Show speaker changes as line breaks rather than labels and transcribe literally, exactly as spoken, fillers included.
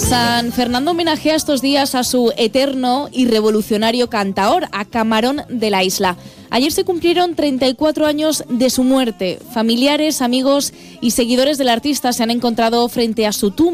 San Fernando homenajea estos días a su eterno y revolucionario cantaor, a Camarón de la Isla. Ayer se cumplieron treinta y cuatro años de su muerte. Familiares, amigos y seguidores del artista se han encontrado frente a su tumba